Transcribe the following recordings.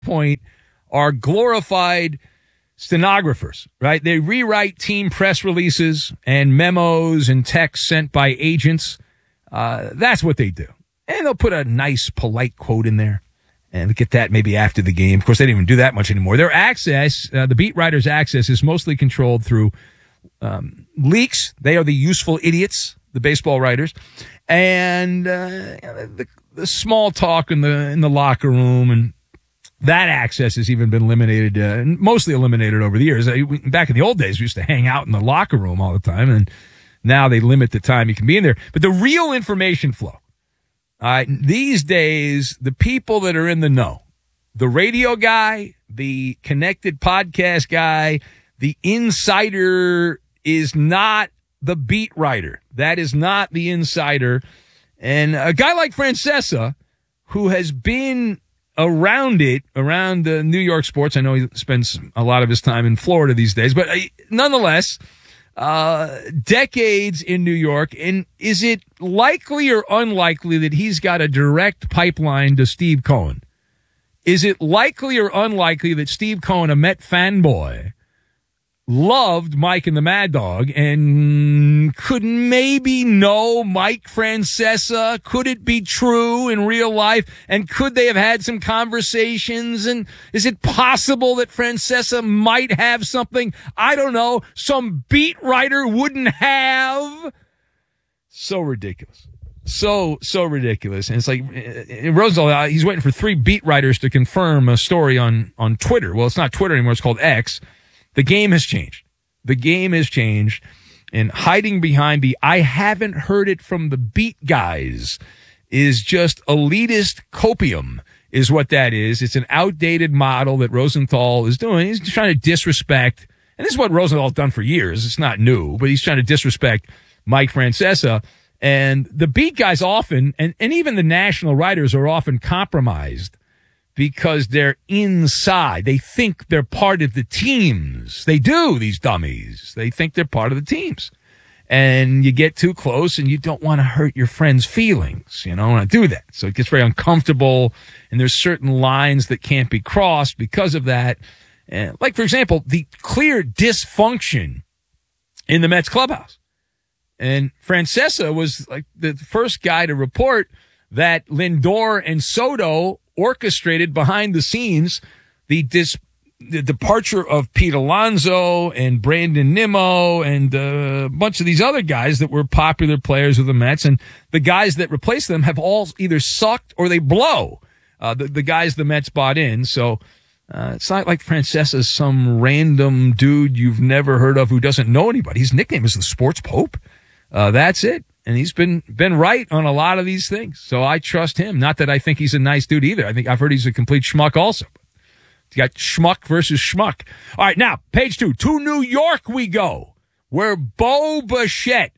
point are glorified stenographers, right? They rewrite team press releases and memos and texts sent by agents. That's what they do. And they'll put a nice, polite quote in there. And get that maybe after the game. Of course, they don't even do that much anymore. Their access, the beat writers' access, is mostly controlled through leaks. They are the useful idiots, the baseball writers. And the small talk in the locker room, and that access has even been eliminated, mostly eliminated over the years. Back in the old days, we used to hang out in the locker room all the time, and now they limit the time you can be in there. But the real information flow, these days, the people that are in the know, the radio guy, the connected podcast guy, the insider is not the beat writer. That is not the insider. And a guy like Francesa, who has been around New York sports, I know he spends a lot of his time in Florida these days, but nonetheless, decades in New York. And is it likely or unlikely that he's got a direct pipeline to Steve Cohen? Is it likely or unlikely that Steve Cohen, a Met fanboy, loved Mike and the Mad Dog and could maybe know Mike Francesa? Could it be true in real life? And could they have had some conversations? And is it possible that Francesa might have something, I don't know, some beat writer wouldn't have? So ridiculous. So ridiculous. And it's like Rosenthal, he's waiting for 3 beat writers to confirm a story on Twitter. Well, it's not Twitter anymore. It's called X. The game has changed. The game has changed. And hiding behind the I haven't heard it from the beat guys is just elitist copium is what that is. It's an outdated model that Rosenthal is doing. He's trying to disrespect, and this is what Rosenthal's done for years. It's not new, but he's trying to disrespect Mike Francesa. And the beat guys often, and even the national writers are often compromised because they're inside. They think they're part of the teams. They do, these dummies. They think they're part of the teams. And you get too close and you don't want to hurt your friend's feelings. You don't want to do that. So it gets very uncomfortable. And there's certain lines that can't be crossed because of that. And like, for example, the clear dysfunction in the Mets clubhouse. And Francesa was like the first guy to report that Lindor and Soto orchestrated behind the scenes the departure of Pete Alonso and Brandon Nimmo and a bunch of these other guys that were popular players of the Mets. And the guys that replaced them have all either sucked or they blow. The guys the Mets bought in. So it's not like Francesa's some random dude you've never heard of who doesn't know anybody. His nickname is the Sports Pope. That's it. And he's been right on a lot of these things. So I trust him. Not that I think he's a nice dude either. I've heard he's a complete schmuck also. You got schmuck versus schmuck. All right, now, page 2. To New York we go, where Bo Bichette,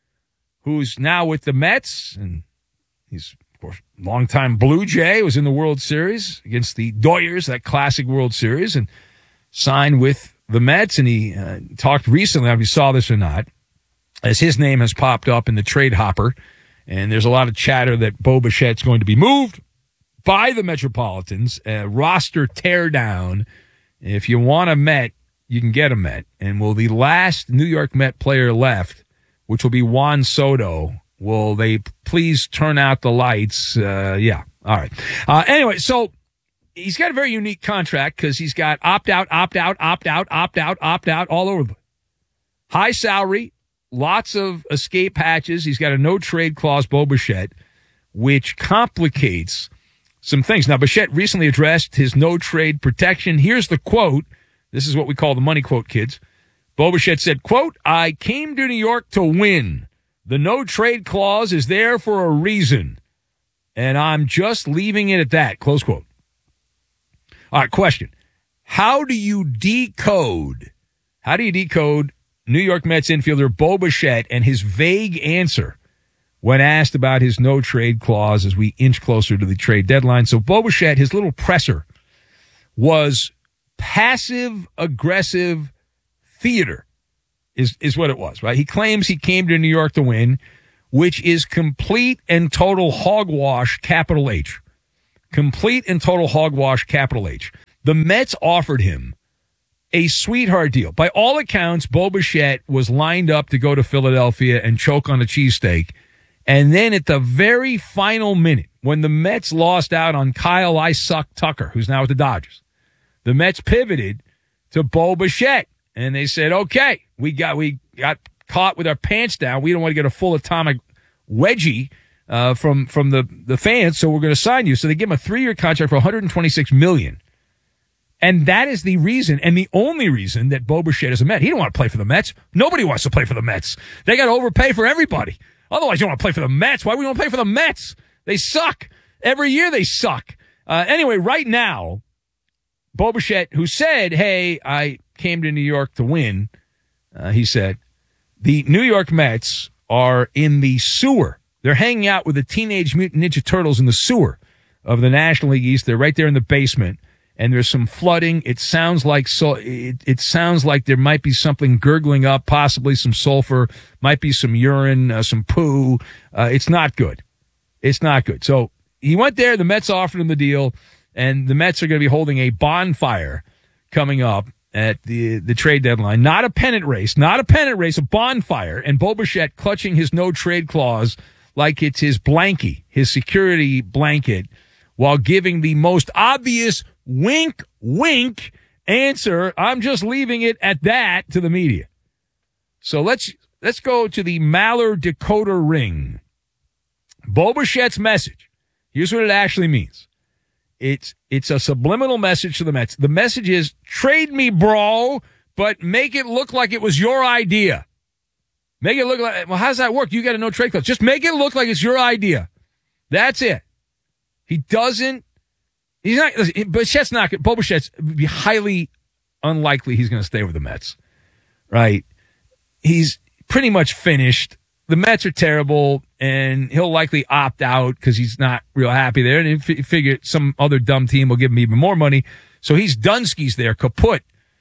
who's now with the Mets, and he's, of course, longtime Blue Jay, was in the World Series against the Doyers, that classic World Series, and signed with the Mets. And he talked recently, I don't know if you saw this or not, as his name has popped up in the trade hopper, and there's a lot of chatter that Bo Bichette's going to be moved by the Metropolitans, roster teardown. If you want a Met, you can get a Met. And will the last New York Met player left, which will be Juan Soto, will they please turn out the lights? Yeah. All right. Anyway, so he's got a very unique contract because he's got opt-out, opt-out, opt-out, opt-out, opt-out all over the place. High salary. Lots of escape hatches. He's got a no-trade clause, Bo Bichette, which complicates some things. Now, Bichette recently addressed his no-trade protection. Here's the quote. This is what we call the money quote, kids. Bo Bichette said, quote, "I came to New York to win. The no-trade clause is there for a reason, and I'm just leaving it at that," close quote. All right, question. How do you decode New York Mets infielder Bo Bichette and his vague answer when asked about his no-trade clause as we inch closer to the trade deadline? So Bo Bichette, his little presser, was passive-aggressive theater is what it was, right? He claims he came to New York to win, which is complete and total hogwash, capital H. Complete and total hogwash, capital H. The Mets offered him a sweetheart deal. By all accounts, Bo Bichette was lined up to go to Philadelphia and choke on a cheesesteak. And then at the very final minute, when the Mets lost out on Kyle I Suck Tucker, who's now with the Dodgers, the Mets pivoted to Bo Bichette. And they said, okay, we got caught with our pants down. We don't want to get a full atomic wedgie from the fans, so we're going to sign you. So they give him a 3-year contract for $126 million. And that is the reason, and the only reason, that Bo Bichette is a Met. He didn't want to play for the Mets. Nobody wants to play for the Mets. They got to overpay for everybody. Otherwise, you don't want to play for the Mets. Why would you want to play for the Mets? They suck. Every year they suck. Anyway, right now, Bo Bichette, who said, hey, I came to New York to win, he said, the New York Mets are in the sewer. They're hanging out with the Teenage Mutant Ninja Turtles in the sewer of the National League East. They're right there in the basement, and there's some flooding. It sounds like it sounds like there might be something gurgling up, possibly some sulfur, might be some urine, some poo. It's not good. It's not good. So he went there. The Mets offered him the deal, and the Mets are going to be holding a bonfire coming up at the trade deadline. Not a pennant race, a bonfire. And Bo Bichette clutching his no-trade clause like it's his blankie, his security blanket, while giving the most obvious wink, wink answer, I'm just leaving it at that, to the media. So let's go to the Maller decoder ring. Bo Bichette's message. Here's what it actually means. It's a subliminal message to the Mets. The message is, trade me, bro, but make it look like it was your idea. Make it look like, well, how does that work? You got a no-trade clause. Just make it look like it's your idea. That's it. He's not, Bichette's not, Bo Bichette's would be highly unlikely he's going to stay with the Mets, right? He's pretty much finished. The Mets are terrible, and he'll likely opt out because he's not real happy there. And he figured some other dumb team will give him even more money. So he's Dunski's there, kaput,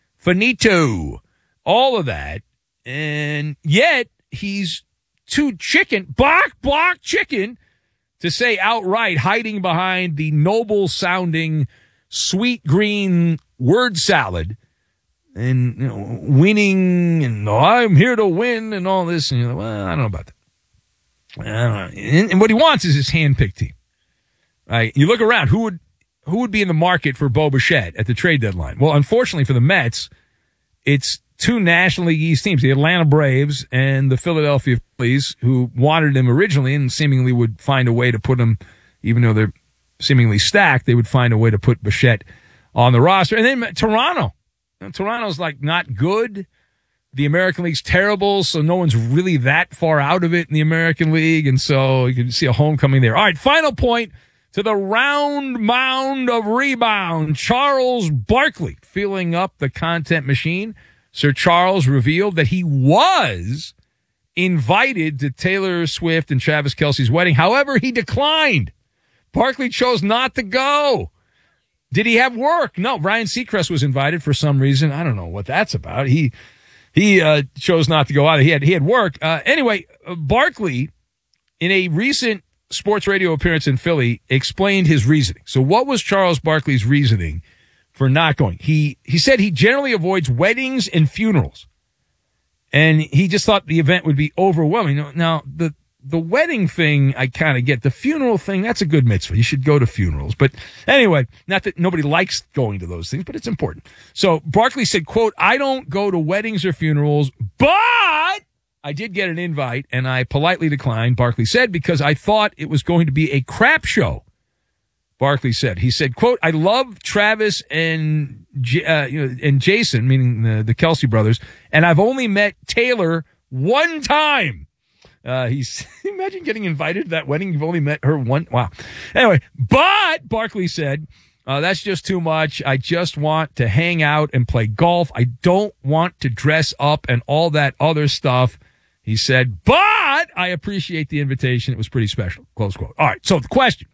finito, all of that. And yet he's too block chicken, to say outright, hiding behind the noble-sounding, sweet green word salad and, you know, winning and I'm here to win and all this. And you're like, well, I don't know about that. I don't know. And what he wants is his hand-picked team. Right? You look around, who would be in the market for Bo Bichette at the trade deadline? Well, unfortunately for the Mets, it's two National League East teams, the Atlanta Braves and the Philadelphia Phillies, who wanted him originally and seemingly would find a way to put him, even though they're seemingly stacked, they would find a way to put Bichette on the roster. And then Toronto. Toronto's like not good. The American League's terrible, so no one's really that far out of it in the American League, and so you can see a homecoming there. All right, final point to the round mound of rebound. Charles Barkley filling up the content machine. Sir Charles revealed that he was invited to Taylor Swift and Travis Kelce's wedding. However, he declined. Barkley chose not to go. Did he have work? No, Ryan Seacrest was invited for some reason. I don't know what that's about. He chose not to go either. He had work. Anyway, Barkley, in a recent sports radio appearance in Philly, explained his reasoning. So what was Charles Barkley's reasoning for not going? He said he generally avoids weddings and funerals, and he just thought the event would be overwhelming. Now, the wedding thing, I kind of get. The funeral thing, that's a good mitzvah. You should go to funerals. But anyway, not that nobody likes going to those things, but it's important. So Barkley said, quote, I don't go to weddings or funerals, but I did get an invite, and I politely declined, Barkley said, because I thought it was going to be a crap show. Barkley said. He said, quote, I love Travis and Jason, meaning the Kelce brothers, and I've only met Taylor one time. Imagine getting invited to that wedding. You've only met her one. Wow. Anyway, but Barkley said, that's just too much. I just want to hang out and play golf. I don't want to dress up and all that other stuff. He said, but I appreciate the invitation. It was pretty special. Close quote. All right. So the question,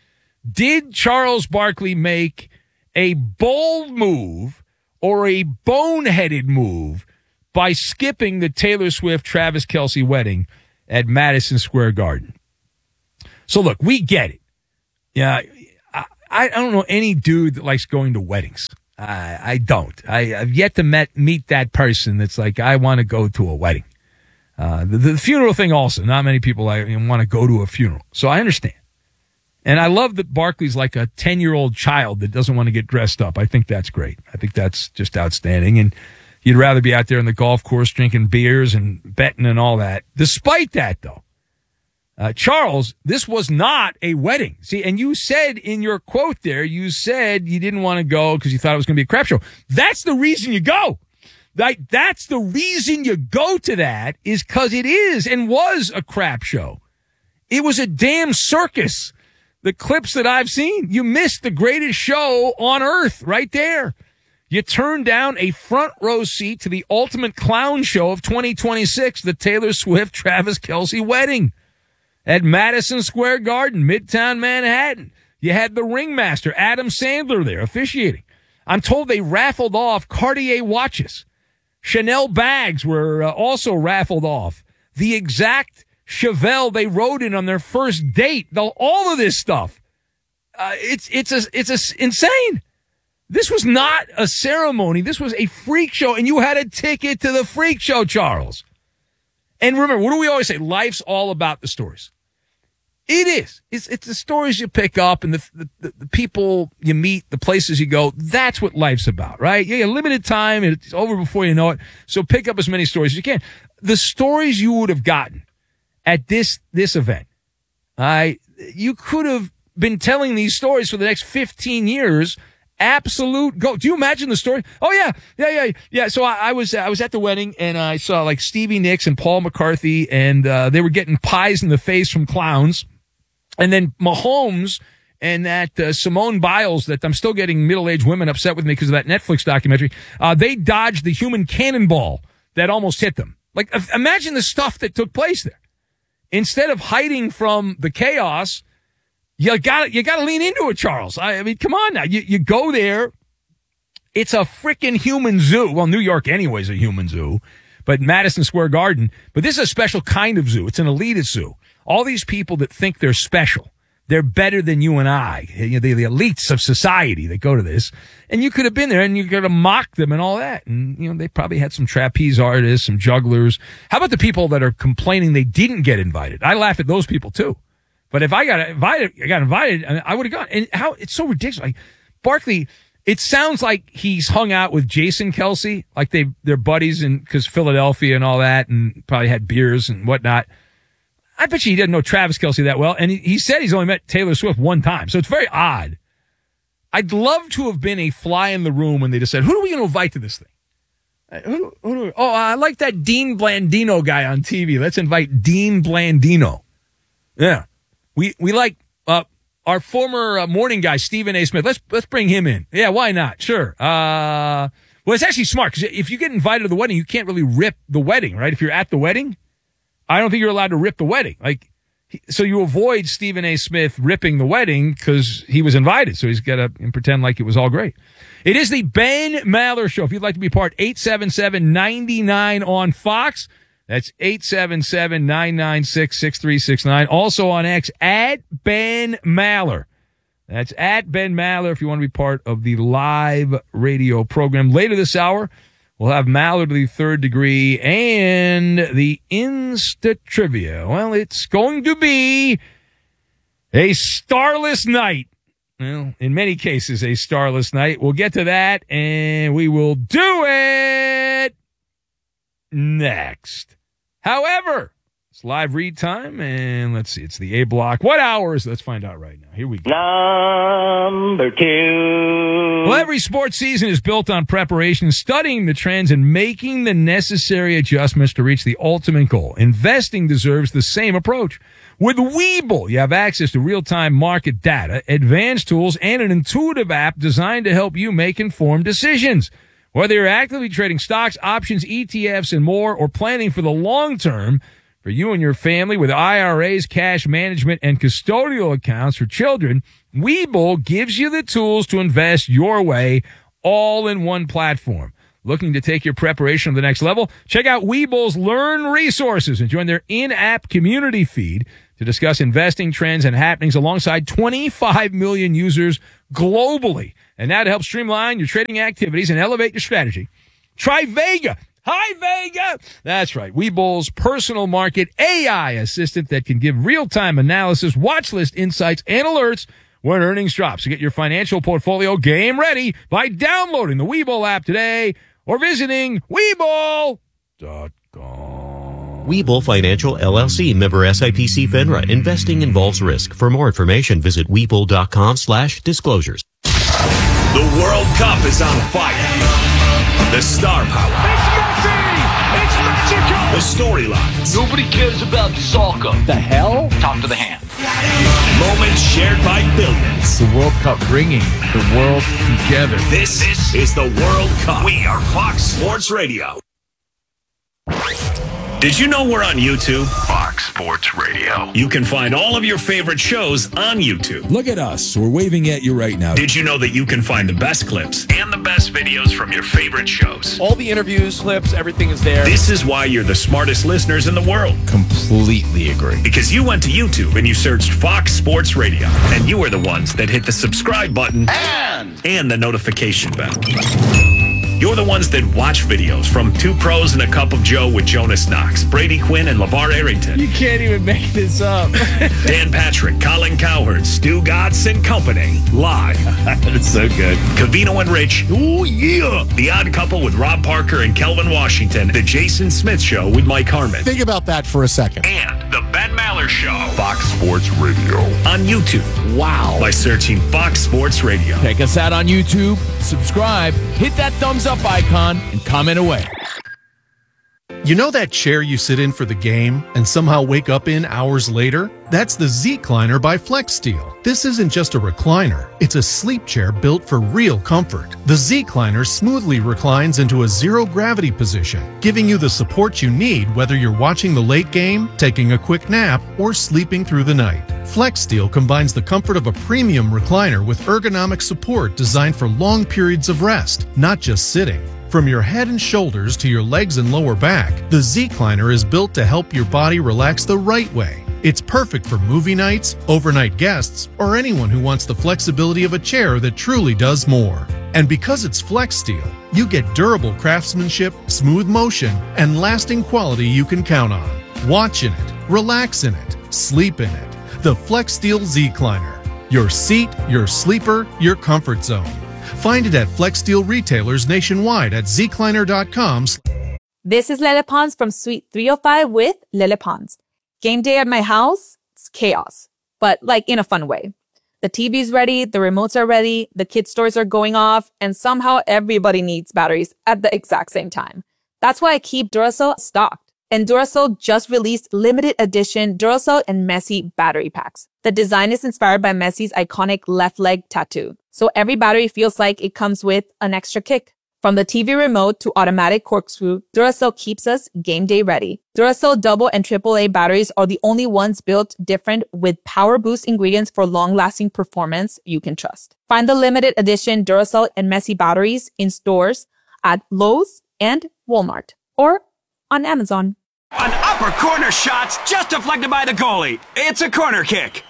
did Charles Barkley make a bold move or a boneheaded move by skipping the Taylor Swift Travis Kelce wedding at Madison Square Garden? So look, we get it. Yeah, I don't know any dude that likes going to weddings. I don't. I've yet to meet that person that's like, I want to go to a wedding. The funeral thing also, not many people want to go to a funeral. So I understand. And I love that Barkley's like a 10-year-old child that doesn't want to get dressed up. I think that's great. I think that's just outstanding. And you'd rather be out there on the golf course drinking beers and betting and all that. Despite that, though, Charles, this was not a wedding. See, and you said in your quote there, you said you didn't want to go because you thought it was going to be a crap show. That's the reason you go. Like, that's the reason you go to that, is because it is and was a crap show. It was a damn circus. The clips that I've seen, you missed the greatest show on earth right there. You turned down a front row seat to the ultimate clown show of 2026, the Taylor Swift Travis Kelce wedding at Madison Square Garden, Midtown Manhattan. You had the ringmaster, Adam Sandler, there officiating. I'm told they raffled off Cartier watches. Chanel bags were also raffled off. The exact Chevelle they rode in on their first date. All of this stuff. It's insane. This was not a ceremony. This was a freak show, and you had a ticket to the freak show, Charles. And remember, what do we always say? Life's all about the stories. It is. It's the stories you pick up and the people you meet, the places you go. That's what life's about, right? You have limited time, and it's over before you know it. So pick up as many stories as you can. The stories you would have gotten at this event, you could have been telling these stories for the next 15 years. Absolute go. Do you imagine the story? Oh yeah. So I was at the wedding, and I saw like Stevie Nicks and Paul McCarthy, and they were getting pies in the face from clowns. And then Mahomes and that Simone Biles, that I'm still getting middle-aged women upset with me because of that Netflix documentary. They dodged the human cannonball that almost hit them. Like, imagine the stuff that took place there. Instead of hiding from the chaos, you got to lean into it, Charles. I mean, come on now. You go there. It's a freaking human zoo. Well, New York anyway is a human zoo, but Madison Square Garden. But this is a special kind of zoo. It's an elitist zoo. All these people that think they're special, they're better than you and I. The elites of society that go to this. And you could have been there, and you could have mocked them and all that. And, they probably had some trapeze artists, some jugglers. How about the people that are complaining they didn't get invited? I laugh at those people, too. But if I got invited, I would have gone. And it's so ridiculous. Like, Barkley, it sounds like he's hung out with Jason Kelce, like they're buddies, because Philadelphia and all that, and probably had beers and whatnot. I bet you he didn't know Travis Kelce that well. And he said he's only met Taylor Swift one time. So it's very odd. I'd love to have been a fly in the room when they just said, who are we going to invite to this thing? I like that Dean Blandino guy on TV. Let's invite Dean Blandino. Yeah. We like our former morning guy, Stephen A. Smith. Let's bring him in. Yeah, why not? Sure. Well, it's actually smart, because if you get invited to the wedding, you can't really rip the wedding, right? If you're at the wedding, I don't think you're allowed to rip the wedding. So you avoid Stephen A. Smith ripping the wedding because he was invited. So he's got to pretend like it was all great. It is the Ben Maller Show. If you'd like to be part, 877-99 on Fox. That's 877-996-6369. Also on X, at Ben Maller. That's at Ben Maller if you want to be part of the live radio program. Later this hour, we'll have Maller to the third degree and the Insta Trivia. Well, it's going to be a starless night. Well, in many cases, a starless night. We'll get to that, and we will do it next. However, it's live read time, and let's see. It's the A block. What hours? Let's find out right now. Here we go. Number 2. Well, every sports season is built on preparation, studying the trends, and making the necessary adjustments to reach the ultimate goal. Investing deserves the same approach. With Webull, you have access to real-time market data, advanced tools, and an intuitive app designed to help you make informed decisions. Whether you're actively trading stocks, options, ETFs, and more, or planning for the long term, for you and your family with IRAs, cash management, and custodial accounts for children, Webull gives you the tools to invest your way, all in one platform. Looking to take your preparation to the next level? Check out Webull's Learn Resources and join their in-app community feed to discuss investing trends and happenings alongside 25 million users globally. And that helps streamline your trading activities and elevate your strategy. Try Vega. Hi, Vega. That's right. Webull's personal market AI assistant that can give real-time analysis, watch list insights, and alerts when earnings drop. So get your financial portfolio game ready by downloading the Webull app today or visiting Webull.com. Webull Financial LLC, member SIPC FINRA. Investing involves risk. For more information, visit Webull.com/disclosures. The World Cup is on fire. The star power. It's Messi! It's magical! The storylines. Nobody cares about soccer. The hell? Talk to the hand. Moments shared by billions. The World Cup bringing the world together. This is the World Cup. We are Fox Sports Radio. Did you know we're on YouTube? Fox Sports Radio. You can find all of your favorite shows on YouTube. Look at us. We're waving at you right now. Did you know that you can find the best clips and the best videos from your favorite shows? All the interviews, clips, everything is there. This is why you're the smartest listeners in the world. Completely agree. Because you went to YouTube and you searched Fox Sports Radio. And you were the ones that hit the subscribe button and the notification bell. You're the ones that watch videos from Two Pros and a Cup of Joe with Jonas Knox, Brady Quinn, and LeVar Arrington. You can't even make this up. Dan Patrick, Colin Cowherd, Stu Gatz and Company. Live. That's so good. Covino and Rich. Ooh, yeah. The Odd Couple with Rob Parker and Kelvin Washington. The Jason Smith Show with Mike Harmon. Think about that for a second. And the Ben Maller Show. Fox Sports Radio. On YouTube. Wow. By searching Fox Sports Radio. Check us out on YouTube, subscribe, hit that thumbs up icon, and comment away. You know that chair you sit in for the game and somehow wake up in hours later? That's the Z-Cliner by FlexSteel. This isn't just a recliner. It's a sleep chair built for real comfort. The Z-Cliner smoothly reclines into a zero-gravity position, giving you the support you need whether you're watching the late game, taking a quick nap, or sleeping through the night. FlexSteel combines the comfort of a premium recliner with ergonomic support designed for long periods of rest, not just sitting. From your head and shoulders to your legs and lower back, the Z-Cliner is built to help your body relax the right way. It's perfect for movie nights, overnight guests, or anyone who wants the flexibility of a chair that truly does more. And because it's FlexSteel, you get durable craftsmanship, smooth motion, and lasting quality you can count on. Watch in it, relax in it, sleep in it. The FlexSteel Z-Cliner. Your seat, your sleeper, your comfort zone. Find it at FlexSteel retailers nationwide at zcliner.com. This is Lele Pons from Suite 305 with Lele Pons. Game day at my house, it's chaos, but like in a fun way. The TV's ready, the remotes are ready, the kids' toys are going off, and somehow everybody needs batteries at the exact same time. That's why I keep Duracell stocked. And Duracell just released limited edition Duracell and Messi battery packs. The design is inspired by Messi's iconic left leg tattoo. So every battery feels like it comes with an extra kick. From the TV remote to automatic corkscrew, Duracell keeps us game day ready. Duracell double and AAA batteries are the only ones built different with power boost ingredients for long-lasting performance you can trust. Find the limited edition Duracell and Messi batteries in stores at Lowe's and Walmart or on Amazon. An upper corner shot's just deflected by the goalie. It's a corner kick.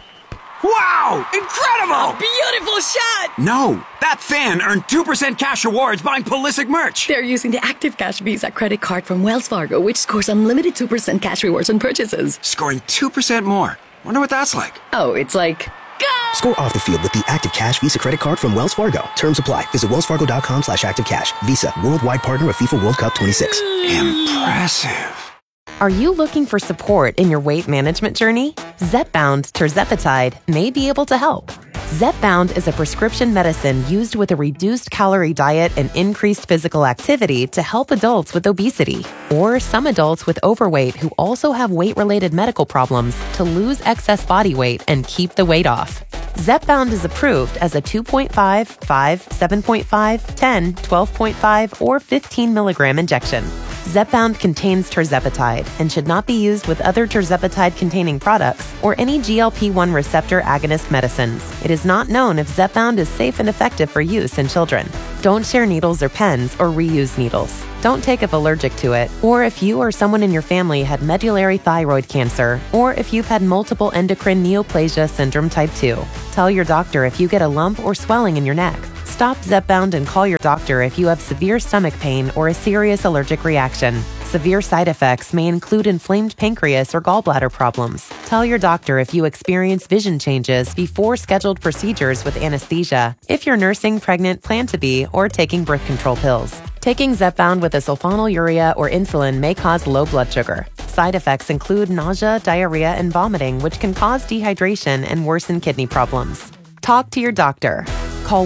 Wow! Incredible! A beautiful shot! No, that fan earned 2% cash rewards buying Pulisic merch. They're using the Active Cash Visa credit card from Wells Fargo, which scores unlimited 2% cash rewards on purchases. Scoring 2% more. Wonder what that's like. Oh, it's like... Go! Score off the field with the Active Cash Visa credit card from Wells Fargo. Terms apply. Visit wellsfargo.com/activecash. Visa, worldwide partner of FIFA World Cup 26. Impressive. Are you looking for support in your weight management journey? Zepbound tirzepatide may be able to help. Zepbound is a prescription medicine used with a reduced calorie diet and increased physical activity to help adults with obesity or some adults with overweight who also have weight-related medical problems to lose excess body weight and keep the weight off. Zepbound is approved as a 2.5, 5, 7.5, 10, 12.5, or 15 milligram injection. Zepbound contains tirzepatide and should not be used with other tirzepatide-containing products or any GLP-1 receptor agonist medicines. It is not known if Zepbound is safe and effective for use in children. Don't share needles or pens or reuse needles. Don't take if allergic to it, or if you or someone in your family had medullary thyroid cancer, or if you've had multiple endocrine neoplasia syndrome type 2. Tell your doctor if you get a lump or swelling in your neck. Stop Zepbound and call your doctor if you have severe stomach pain or a serious allergic reaction. Severe side effects may include inflamed pancreas or gallbladder problems. Tell your doctor if you experience vision changes before scheduled procedures with anesthesia, if you're nursing, pregnant, plan to be, or taking birth control pills. Taking Zepbound with a sulfonylurea or insulin may cause low blood sugar. Side effects include nausea, diarrhea, and vomiting, which can cause dehydration and worsen kidney problems. Talk to your doctor. Call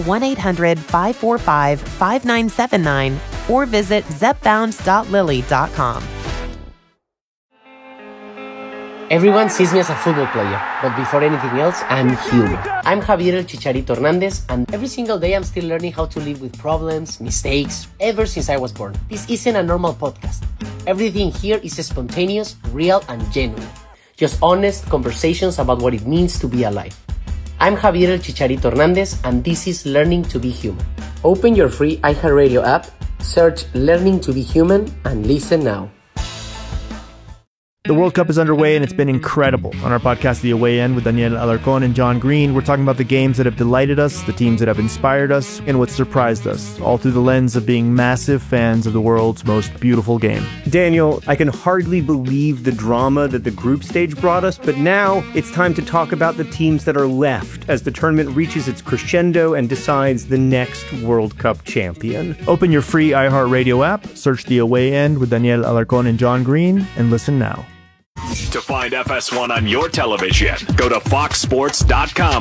1-800-545-5979 or visit zepbound.lilly.com. Everyone sees me as a football player, but before anything else, I'm human. I'm Javier El Chicharito Hernandez, and every single day I'm still learning how to live with problems, mistakes, ever since I was born. This isn't a normal podcast. Everything here is spontaneous, real, and genuine. Just honest conversations about what it means to be alive. I'm Javier El Chicharito Hernandez, and this is Learning to be Human. Open your free iHeartRadio app, search Learning to be Human, and listen now. The World Cup is underway and it's been incredible. On our podcast, The Away End, with Daniel Alarcón and John Green, we're talking about the games that have delighted us, the teams that have inspired us, and what surprised us, all through the lens of being massive fans of the world's most beautiful game. Daniel, I can hardly believe the drama that the group stage brought us, but now it's time to talk about the teams that are left as the tournament reaches its crescendo and decides the next World Cup champion. Open your free iHeartRadio app, search The Away End with Daniel Alarcón and John Green, and listen now. To find FS1 on your television, go to foxsports.com